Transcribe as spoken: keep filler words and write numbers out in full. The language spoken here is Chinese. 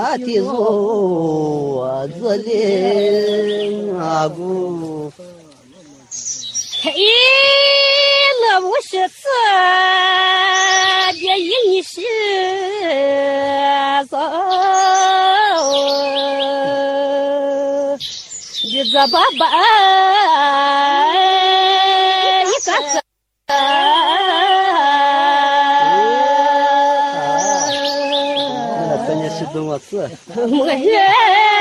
他的肉子里啊姑， 嘿，乐无是此，别应是走，日子爸爸一个个。 那真的是多么事。 我也。